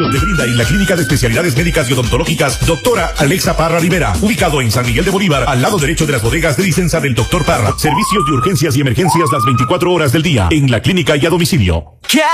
servicios le brinda en la Clínica de Especialidades Médicas y Odontológicas Doctora Alexa Parra Rivera, ubicado en San Miguel de Bolívar, al lado derecho de las bodegas de licencia del Dr. Parra. Servicios de urgencias y emergencias las 24 horas del día, en la clínica y a domicilio.